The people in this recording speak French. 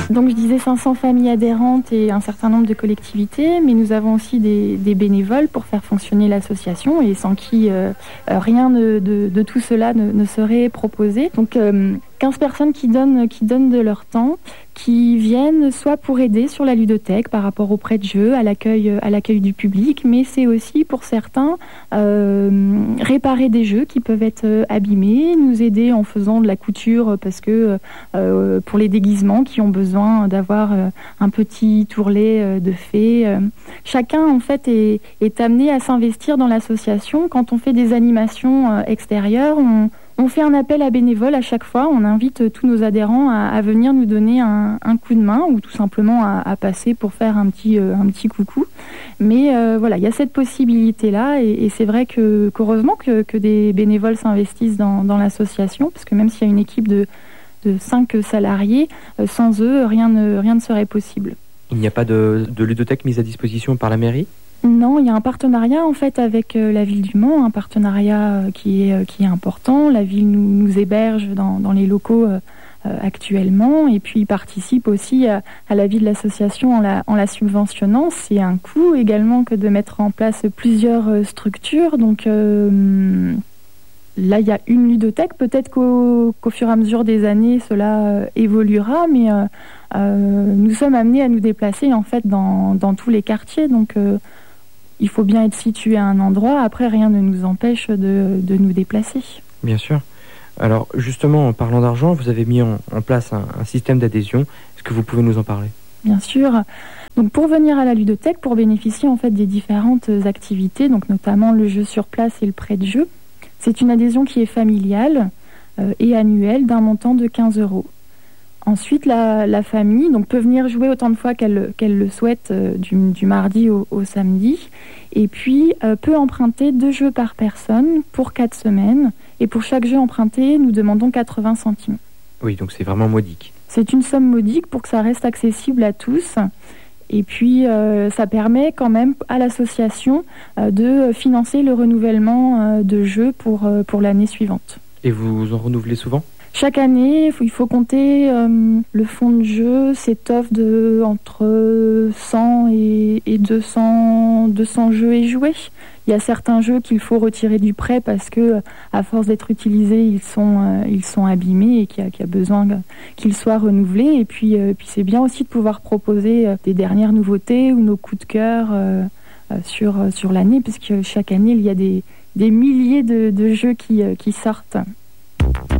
Donc je disais 500 familles adhérentes et un certain nombre de collectivités, mais nous avons aussi des bénévoles pour faire fonctionner l'association et sans qui rien de tout cela ne serait proposé. Donc 15 personnes qui donnent de leur temps, qui viennent soit pour aider sur la ludothèque par rapport aux prêts de jeux, à l'accueil du public, mais c'est aussi pour certains réparer des jeux qui peuvent être abîmés, nous aider en faisant de la couture parce que pour les déguisements qui ont besoin d'avoir un petit tourlet de fée. Chacun en fait est amené à s'investir dans l'association. Quand on fait des animations extérieures, on fait un appel à bénévoles à chaque fois. On invite tous nos adhérents à venir nous donner un coup de main ou tout simplement à passer pour faire un petit coucou. Mais voilà, il y a cette possibilité-là et c'est vrai qu'heureusement que des bénévoles s'investissent dans l'association, parce que même s'il y a une équipe de 5 salariés, sans eux, rien ne serait possible. Il n'y a pas de ludothèque mise à disposition par la mairie ? Non, il y a un partenariat en fait avec la ville du Mans, un partenariat qui est important. La ville nous héberge dans les locaux actuellement et puis participe aussi à la vie de l'association en la subventionnant. C'est un coût également que de mettre en place plusieurs structures. Donc là, il y a une ludothèque. Peut-être qu'au fur et à mesure des années, cela évoluera, mais nous sommes amenés à nous déplacer en fait dans tous les quartiers. Donc il faut bien être situé à un endroit. Après, rien ne nous empêche de nous déplacer. Bien sûr. Alors, justement, en parlant d'argent, vous avez mis en place un système d'adhésion. Est-ce que vous pouvez nous en parler ? Bien sûr. Donc, pour venir à la ludothèque, pour bénéficier en fait des différentes activités, donc notamment le jeu sur place et le prêt de jeu, c'est une adhésion qui est familiale et annuelle d'un montant de 15 €. Ensuite, la famille peut venir jouer autant de fois qu'elle le souhaite du mardi au samedi et puis peut emprunter 2 jeux par personne pour 4 semaines. Et pour chaque jeu emprunté, nous demandons 80 centimes. Oui, donc c'est vraiment modique. C'est une somme modique pour que ça reste accessible à tous. Et puis, ça permet quand même à l'association de financer le renouvellement de jeux pour l'année suivante. Et vous en renouvelez souvent ? Chaque année, il faut compter le fonds de jeu s'étoffe entre 100 et 200 jeux et jouets. Il y a certains jeux qu'il faut retirer du prêt parce que, à force d'être utilisés, ils sont abîmés et qu'il y a besoin qu'ils soient renouvelés. Et puis c'est bien aussi de pouvoir proposer des dernières nouveautés ou nos coups de cœur sur l'année, puisque chaque année, il y a des milliers de jeux qui sortent.